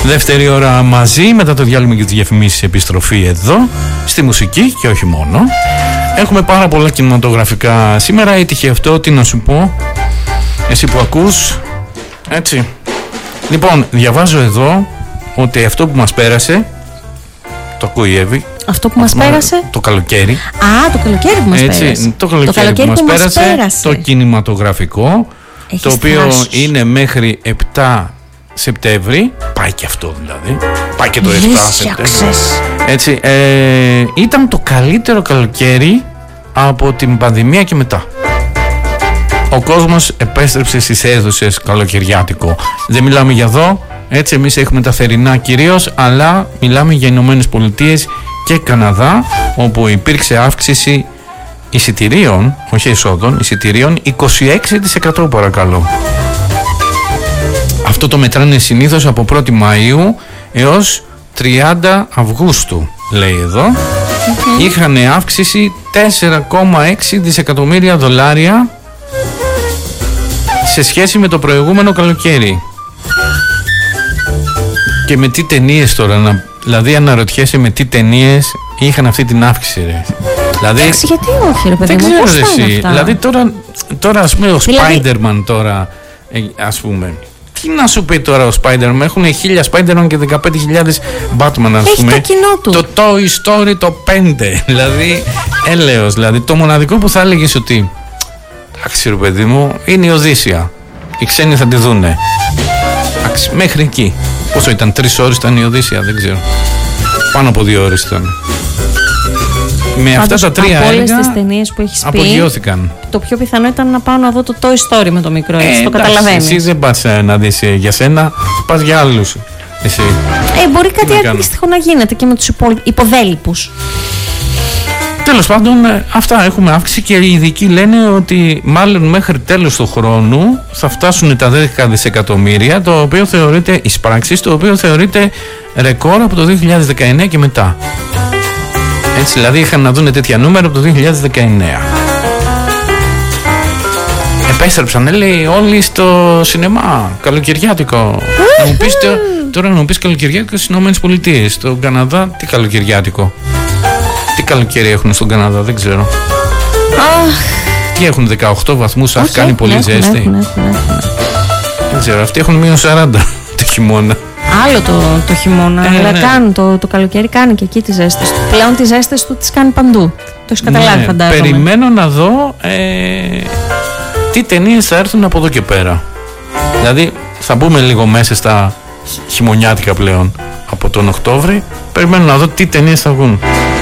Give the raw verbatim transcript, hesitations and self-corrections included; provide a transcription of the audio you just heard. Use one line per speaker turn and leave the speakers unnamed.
Δεύτερη ώρα μαζί, μετά το διάλειμμα και τις διαφημίσεις, επιστροφή εδώ στη μουσική και όχι μόνο. Έχουμε πάρα πολλά κινηματογραφικά σήμερα. Έτυχε αυτό, τι να σου πω, εσύ που ακούς, έτσι. Λοιπόν, διαβάζω εδώ ότι αυτό που μας πέρασε, το ακούει η Εύη,
αυτό που μας πέρασε,
το καλοκαίρι.
Α, το καλοκαίρι που μας
έτσι,
πέρασε.
Το καλοκαίρι, το καλοκαίρι που, που μας πέρασε, πέρασε, το κινηματογραφικό. Έχεις το οποίο θράσους. Είναι μέχρι επτά Σεπτέμβρη. Πάει και αυτό δηλαδή. Πάει και το επτά Σεπτέμβρη. Έτσι, ε, ήταν το καλύτερο καλοκαίρι από την πανδημία και μετά. Ο κόσμος επέστρεψε στις αίθουσες καλοκαιριάτικο. Δεν μιλάμε για εδώ, έτσι, εμείς έχουμε τα θερινά κυρίως, αλλά μιλάμε για Ηνωμένες Πολιτείες και Καναδά, όπου υπήρξε αύξηση εισιτηρίων, όχι εισόδων, εισιτηρίων είκοσι έξι τοις εκατό παρακαλώ. Αυτό το μετράνε συνήθως από πρώτη Μαΐου έως τριάντα Αυγούστου, λέει εδώ. Mm-hmm. Είχαν αύξηση τέσσερα κόμμα έξι δισεκατομμύρια δολάρια σε σχέση με το προηγούμενο καλοκαίρι. Και με τι ταινίες τώρα, να, δηλαδή αναρωτιέσαι με τι ταινίες είχαν αυτή την αύξηση, ρε. Δηλαδή,
εντάξει, γιατί όχι ρε παιδί μου,
δεν ξέρω εσύ. Δηλαδή τώρα, τώρα ας πούμε ο
δηλαδή...
Spider-Man τώρα, ας πούμε, τι να σου πει τώρα ο Spider-Man, έχουν χίλια Spider-Man και δεκαπέντε χιλιάδες Batman, ας
έχει
πούμε.
Το κοινό του.
Το Toy Story το πέντε, δηλαδή έλεος, δηλαδή το μοναδικό που θα έλεγες ότι εντάξει ρε παιδί μου, είναι η Οδύσσια, οι ξένοι θα τη δούνε. Άξι, μέχρι εκεί. Πόσο ήταν, τρεις ώρες ήταν η Οδύσσια, δεν ξέρω. Πάνω από δύο ώρες ήταν. Με
πάντως,
αυτά τα τρία
από
έργα
όλες τις ταινίες που έχεις
απογειώθηκαν.
πει, το πιο πιθανό ήταν να πάω να δω το Toy Story με το μικρό, έτσι,
ε,
το καταλαβαίνεις.
Εσύ δεν πας να δεις για σένα, πας για άλλους. Εσύ.
Ε, μπορεί κάτι αντίστοιχο να γίνεται και με τους υπο, υποδέλυπους.
Τέλος πάντων, αυτά έχουμε αύξηση και οι ειδικοί λένε ότι μάλλον μέχρι τέλος του χρόνου θα φτάσουν τα δέκα δισεκατομμύρια, το οποίο θεωρείται εισπράξεις, το οποίο θεωρείται ρεκόρ από το δύο χιλιάδες δεκαεννέα και μετά. Έτσι, δηλαδή είχαν να δουν τέτοια νούμερα από το δύο χιλιάδες δεκαεννέα. Επέστρεψαν, λέει, όλοι στο σινεμά, καλοκαιριάτικο. Να μου πεις, τώρα να μου πεις καλοκαιριάτικο στις Ηνωμένες Πολιτείες. Στον Καναδά, τι καλοκαιριάτικο. Τι καλοκαίρι έχουν στον Καναδά, δεν ξέρω.
Αχ.
Τι έχουν, δεκαοκτώ βαθμούς, αχ, κάνει πολύ
έχουν,
ζέστη.
Έχουν, έχουν, έχουν.
Δεν ξέρω, αυτοί έχουν μείον σαράντα το χειμώνα.
Άλλο το, το χειμώνα,
ε,
αλλά
ναι.
κάνει το, το καλοκαίρι, κάνει και εκεί τις ζέστες του. Πλέον τις ζέστες του τις κάνει παντού. Το έχεις καταλάβει, ναι, φαντάζομαι.
Περιμένω να δω ε, τι ταινίες θα έρθουν από εδώ και πέρα. Δηλαδή θα μπούμε λίγο μέσα στα χειμωνιάτικα πλέον από τον Οκτώβρη. Περιμένω να δω τι ταινίες θα βγουν.